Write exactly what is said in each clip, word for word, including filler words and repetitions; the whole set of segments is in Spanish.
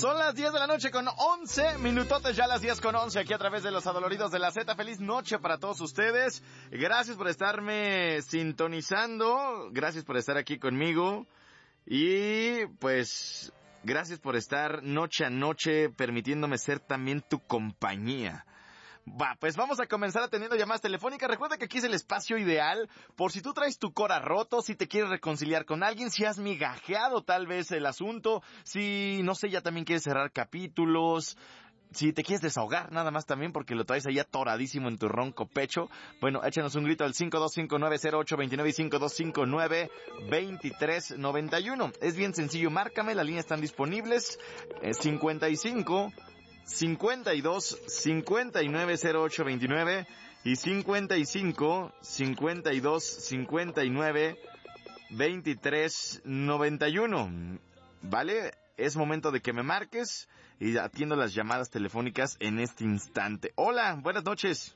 Son las diez de la noche con once minutotes, ya las diez con once aquí a través de los adoloridos de la Z. Feliz noche para todos ustedes. Gracias por estarme sintonizando, gracias por estar aquí conmigo y pues gracias por estar noche a noche permitiéndome ser también tu compañía. Va, pues vamos a comenzar atendiendo llamadas telefónicas. Recuerda que aquí es el espacio ideal por si tú traes tu cora roto, si te quieres reconciliar con alguien, si has migajeado tal vez el asunto, si, no sé, ya también quieres cerrar capítulos, si te quieres desahogar nada más también porque lo traes ahí atoradísimo en tu ronco pecho. Bueno, échanos un grito al cinco dos cinco nueve cero ocho dos nueve y cinco dos cinco nueve dos tres nueve uno. Es bien sencillo, márcame, las líneas están disponibles. Eh, cincuenta y cinco cincuenta y dos cincuenta y nueve cero ocho veintinueve y cincuenta y cinco cincuenta y dos cincuenta y nueve veintitrés noventa y uno. ¿Vale? Es momento de que me marques y atiendo las llamadas telefónicas en este instante. Hola, buenas noches.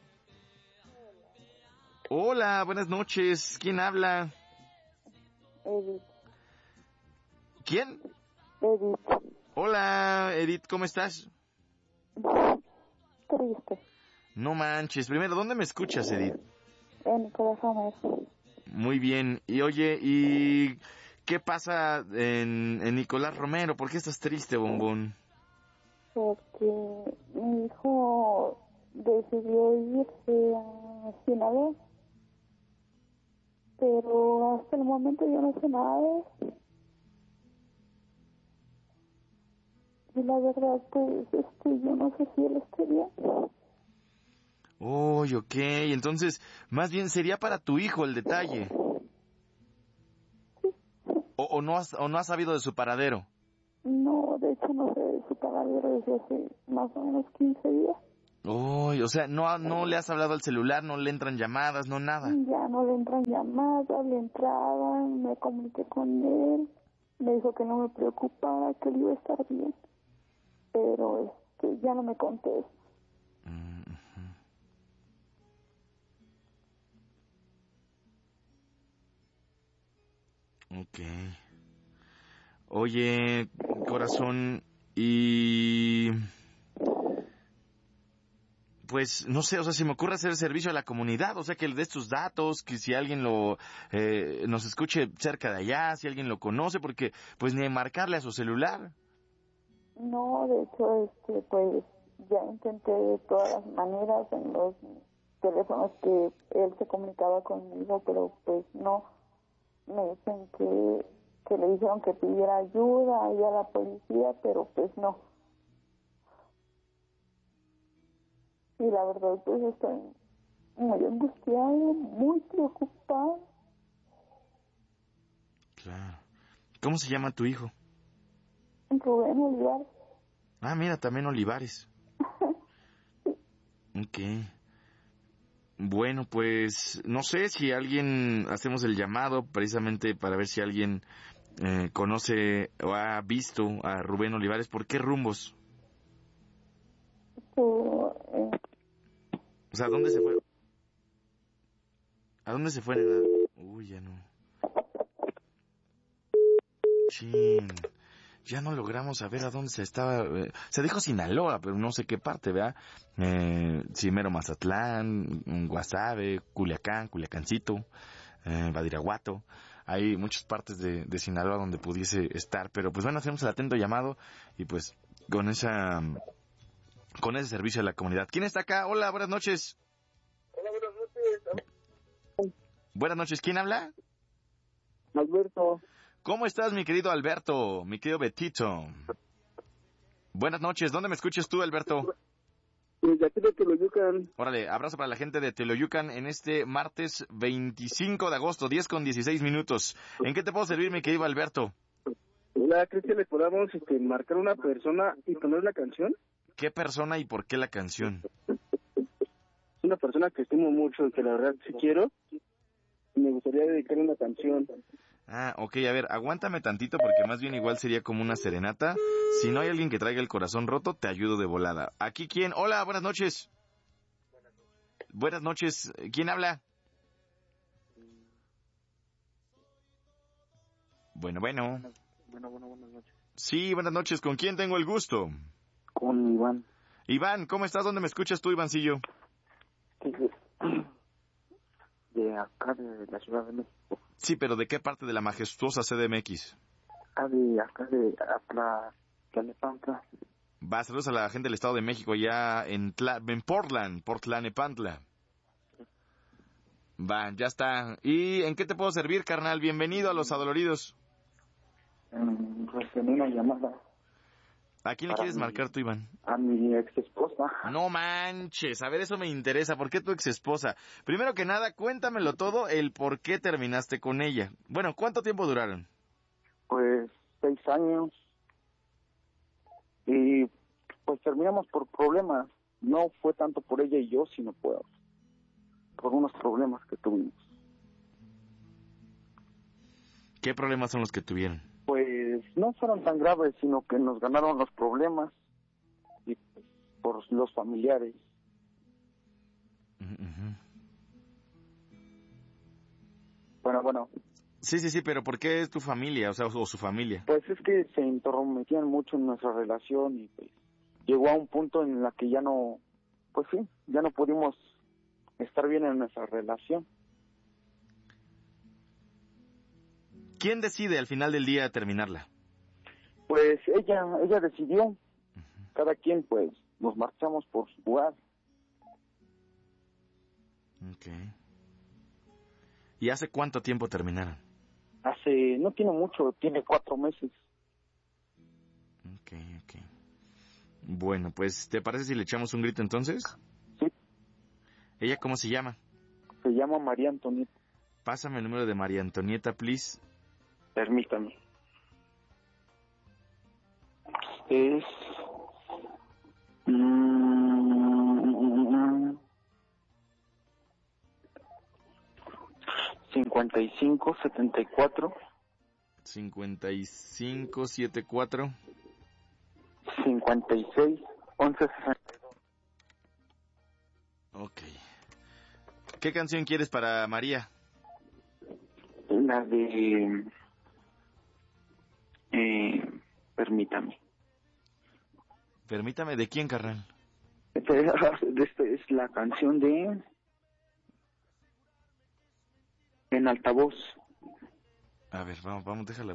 Hola, buenas noches. ¿Quién habla? Edith. ¿Quién? Edith. Hola, Edith, ¿cómo estás? Triste. No manches. Primero, ¿dónde me escuchas, Edith? En Nicolás Romero. Muy bien. Y oye, ¿y qué pasa en, en Nicolás Romero? ¿Por qué estás triste, bombón? Porque mi hijo decidió irse a Sinaloa, pero hasta el momento yo no sé nada de eso. Y la verdad, pues, este, yo no sé si él esté bien. Oh, ok. Entonces, más bien sería para tu hijo el detalle. O, o no has, o no has sabido de su paradero. No, de hecho no sé de su paradero desde hace más o menos quince días. Oh, o sea, no, no le has hablado al celular, no le entran llamadas, no nada. Ya no le entran llamadas, le entraban, me comuniqué con él, me dijo que no me preocupara, que él iba a estar bien, pero este, ya no me contesta. Mm-hmm. Ok. Oye, corazón, y pues no sé, o sea, si me ocurre hacer servicio a la comunidad, o sea, que le des tus datos, que si alguien lo eh, nos escuche cerca de allá, si alguien lo conoce, porque pues ni marcarle a su celular. No, de hecho, este, pues ya intenté de todas las maneras en los teléfonos que él se comunicaba conmigo, pero pues no, me dicen que, que le dijeron que pidiera ayuda ahí a la policía, pero pues no. Y la verdad, pues estoy muy angustiada, muy preocupada. Claro. ¿Cómo se llama tu hijo? Rubén Olivares. Ah, mira, también Olivares. Ok. Bueno, pues no sé si alguien, hacemos el llamado precisamente para ver si alguien eh, conoce o ha visto a Rubén Olivares. ¿Por qué rumbos? Por, eh, O sea, ¿a dónde se fue? ¿A dónde se fue, nena? Uy, ya no. Chin. Ya no logramos saber a dónde se estaba. Eh, se dijo Sinaloa, pero no sé qué parte, ¿verdad? Eh, Cimero, Mazatlán, Guasave, Culiacán, Culiacancito, eh, Badiraguato. Hay muchas partes de, de Sinaloa donde pudiese estar, pero pues bueno, hacemos el atento llamado y pues con esa, con ese servicio a la comunidad. ¿Quién está acá? Hola, buenas noches. Hola, buenas noches. Buenas noches, ¿quién habla? Alberto. ¿Cómo estás, mi querido Alberto? Mi querido Betito. Buenas noches, ¿dónde me escuchas tú, Alberto? Desde aquí de Teloyucan. Órale, abrazo para la gente de Teloyucan en este martes veinticinco de agosto, diez con dieciséis minutos. ¿En qué te puedo servir, mi querido Alberto? Hola, ¿crees que le podamos este, marcar una persona y poner la canción? ¿Qué persona y por qué la canción? Una persona que estimo mucho y que la verdad sí quiero. Y me gustaría dedicarle una canción. Ah, ok, a ver, aguántame tantito porque más bien igual sería como una serenata. Si no hay alguien que traiga el corazón roto, te ayudo de volada. ¿Aquí quién? Hola, buenas noches. Buenas noches, ¿quién habla? Bueno, bueno. Bueno, bueno, buenas noches. Sí, buenas noches. ¿Con quién tengo el gusto? Con Iván. Iván, ¿cómo estás? ¿Dónde me escuchas tú, Ivancillo? De, de acá, de la Ciudad de México. Sí, pero ¿de qué parte de la majestuosa C D M X? Ah, de acá, de Atla, Tlalnepantla. Va, saludos a la gente del Estado de México, ya en, Tla, en Portland, Portlanepantla. Va, ya está. ¿Y en qué te puedo servir, carnal? Bienvenido a Los Adoloridos. Um, pues tenía una llamada. ¿A quién le quieres mi, marcar tú, Iván? A mi ex esposa. No manches, a ver, eso me interesa. ¿Por qué tu ex esposa? Primero que nada, cuéntamelo todo, el por qué terminaste con ella. Bueno, ¿cuánto tiempo duraron? Pues seis años. Y pues terminamos por problemas. No fue tanto por ella y yo, sino por, por unos problemas que tuvimos. ¿Qué problemas son los que tuvieron? Pues no fueron tan graves, sino que nos ganaron los problemas y pues, por los familiares. Uh-huh. Bueno, bueno. Sí, sí, sí, pero ¿por qué es tu familia, o sea, o su familia? Pues es que se intrometían mucho en nuestra relación y pues llegó a un punto en la que ya no, pues sí, ya no pudimos estar bien en nuestra relación. ¿Quién decide al final del día terminarla? Pues ella, ella decidió. Uh-huh. Cada quien, pues, nos marchamos por su lugar. Okay. ¿Y hace cuánto tiempo terminaron? Hace, no tiene mucho, tiene cuatro meses. Okay, okay. Bueno, pues, ¿te parece si le echamos un grito entonces? Sí. ¿Ella cómo se llama? Se llama María Antonieta. Pásame el número de María Antonieta, please. Permítame. Es... Mmm, cincuenta y cinco, setenta y cuatro. cincuenta y cinco, setenta y cuatro. cincuenta y seis, once, sesenta y dos. Ok. ¿Qué canción quieres para María? La de... Eh, permítame. Permítame, ¿de quién, carnal? Esta es la canción de... En altavoz. A ver, vamos, vamos, déjala.